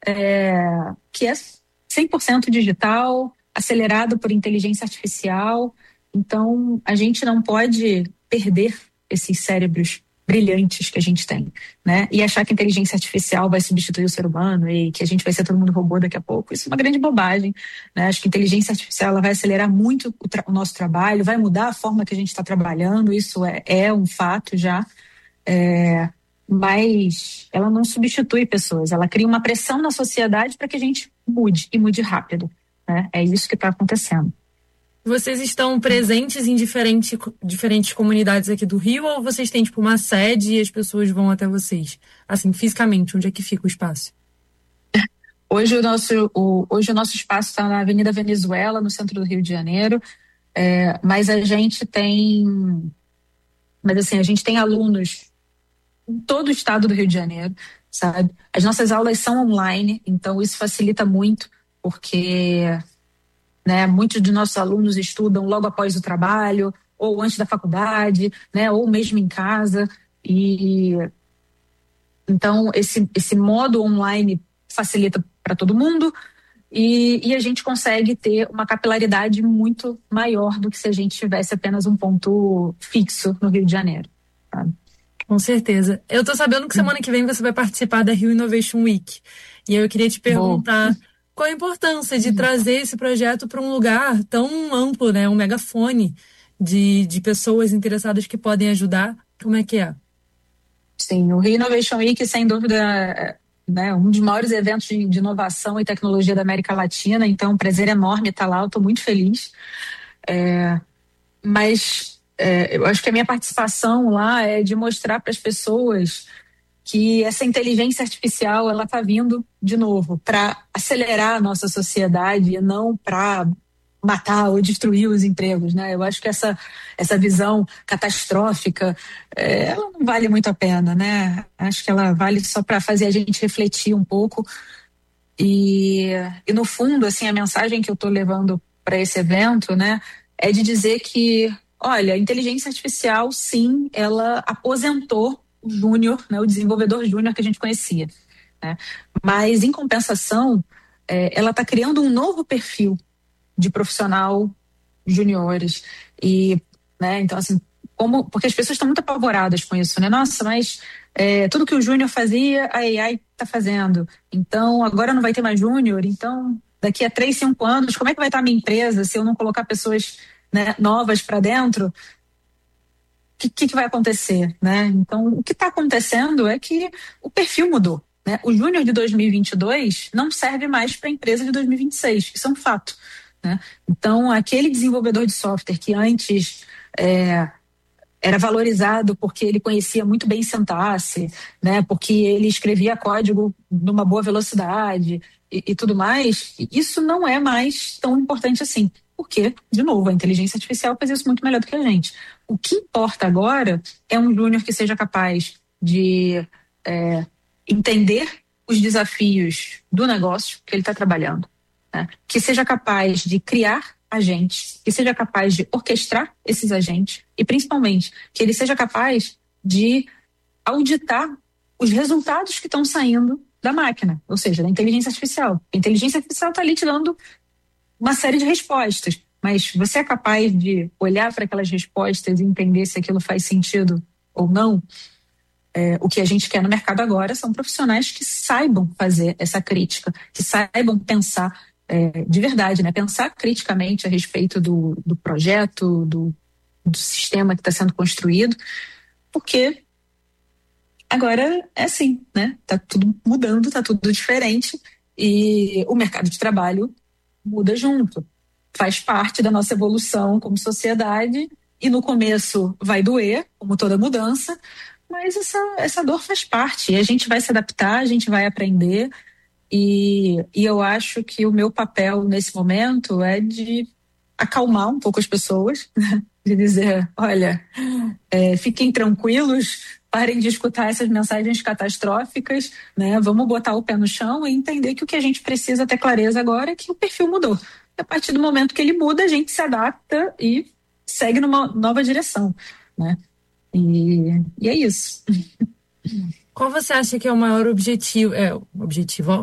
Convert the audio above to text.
que é 100% digital, acelerado por inteligência artificial. Então, a gente não pode perder esses cérebros brilhantes que a gente tem, né? E achar que a inteligência artificial vai substituir o ser humano e que a gente vai ser todo mundo robô daqui a pouco. Isso é uma grande bobagem, né? Acho que a inteligência artificial ela vai acelerar muito o nosso trabalho, vai mudar a forma que a gente está trabalhando, isso é um fato já. Mas ela não substitui pessoas, ela cria uma pressão na sociedade para que a gente mude e mude rápido, né? É isso que está acontecendo. Vocês estão presentes em diferentes comunidades aqui do Rio, ou vocês têm tipo uma sede e as pessoas vão até vocês? Assim, fisicamente, onde é que fica o espaço? Hoje o nosso espaço está na Avenida Venezuela, no centro do Rio de Janeiro, mas a gente tem alunos em todo o estado do Rio de Janeiro, sabe? As nossas aulas são online, então isso facilita muito, porque, né, muitos de nossos alunos estudam logo após o trabalho, ou antes da faculdade, né, ou mesmo em casa, e então esse modo online facilita para todo mundo, e a gente consegue ter uma capilaridade muito maior do que se a gente tivesse apenas um ponto fixo no Rio de Janeiro, sabe? Com certeza. Eu tô sabendo que semana que vem você vai participar da Rio Innovation Week. E aí eu queria te perguntar qual a importância de trazer esse projeto para um lugar tão amplo, né? Um megafone de pessoas interessadas que podem ajudar. Como é que é? Sim, o Rio Innovation Week, sem dúvida, né, um dos maiores eventos de inovação e tecnologia da América Latina. Então, é um prazer enorme estar lá, eu estou muito feliz. Mas eu acho que a minha participação lá é de mostrar para as pessoas que essa inteligência artificial ela está vindo de novo para acelerar a nossa sociedade e não para matar ou destruir os empregos, né? Eu acho que essa visão catastrófica ela não vale muito a pena, né? Acho que ela vale só para fazer a gente refletir um pouco e no fundo, assim, a mensagem que eu estou levando para esse evento, né, é de dizer que, olha, a inteligência artificial, sim, ela aposentou o júnior, né, o desenvolvedor júnior que a gente conhecia, né? Mas, em compensação, ela está criando um novo perfil de profissional juniores e, né, então, assim, porque as pessoas estão muito apavoradas com isso, né? Nossa, mas tudo que o júnior fazia, a AI está fazendo. Então, agora não vai ter mais júnior. Então, daqui a 3, 5 anos, como é que vai estar a minha empresa se eu não colocar pessoas, né, novas para dentro? O que vai acontecer, né? Então, o que está acontecendo é que o perfil mudou, né? O júnior de 2022 não serve mais para a empresa de 2026. Isso é um fato, né? Então, aquele desenvolvedor de software que antes era valorizado porque ele conhecia muito bem sintaxe, né? Porque ele escrevia código numa boa velocidade e tudo mais, isso não é mais tão importante assim. Porque, de novo, a inteligência artificial faz isso muito melhor do que a gente. O que importa agora é um júnior que seja capaz de entender os desafios do negócio que ele está trabalhando, né? Que seja capaz de criar agentes, que seja capaz de orquestrar esses agentes e, principalmente, que ele seja capaz de auditar os resultados que estão saindo da máquina, ou seja, da inteligência artificial. A inteligência artificial está ali te dando uma série de respostas, mas você é capaz de olhar para aquelas respostas e entender se aquilo faz sentido ou não? O que a gente quer no mercado agora são profissionais que saibam fazer essa crítica, que saibam pensar de verdade, né? Pensar criticamente a respeito do projeto, do sistema que está sendo construído, porque agora é assim, né? Tá tudo mudando, tá tudo diferente e o mercado de trabalho muda junto. Faz parte da nossa evolução como sociedade e no começo vai doer, como toda mudança, mas essa dor faz parte e a gente vai se adaptar, a gente vai aprender e eu acho que o meu papel nesse momento é de acalmar um pouco as pessoas, de dizer, olha, fiquem tranquilos, parem de escutar essas mensagens catastróficas, né? Vamos botar o pé no chão e entender que o que a gente precisa ter clareza agora é que o perfil mudou. A partir do momento que ele muda, a gente se adapta e segue numa nova direção, né? E é isso. Qual você acha que é o maior objetivo? Objetivo,